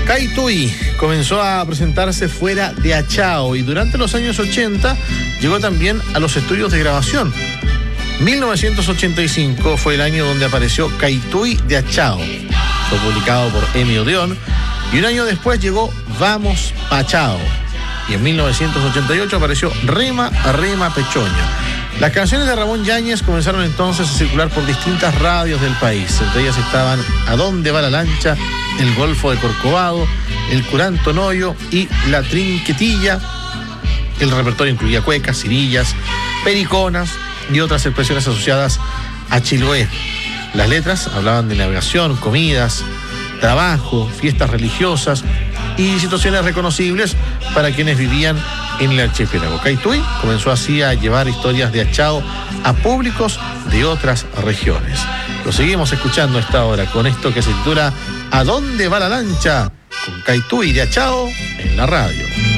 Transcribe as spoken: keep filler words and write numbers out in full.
Caituy comenzó a presentarse fuera de Achao y durante los años ochenta llegó también a los estudios de grabación. mil novecientos ochenta y cinco fue el año donde apareció Caituy de Achao. Fue publicado por Emi Odeón y un año después llegó Vamos pa' Achao. Y en mil novecientos ochenta y ocho apareció Rema Rema Pechoña. Las canciones de Ramón Yáñez comenzaron entonces a circular por distintas radios del país. Entre ellas estaban ¿A dónde va la lancha?, El Golfo de Corcovado, El Curanto Noyo y La Trinquetilla. El repertorio incluía cuecas, cirillas, periconas y otras expresiones asociadas a Chiloé. Las letras hablaban de navegación, comidas, trabajo, fiestas religiosas y situaciones reconocibles para quienes vivían en el archipiélago. Caituy comenzó así a llevar historias de Achao a públicos de otras regiones. Lo seguimos escuchando a esta hora con esto que se titula ¿A dónde va la lancha?, con Caituy de Achao en la radio.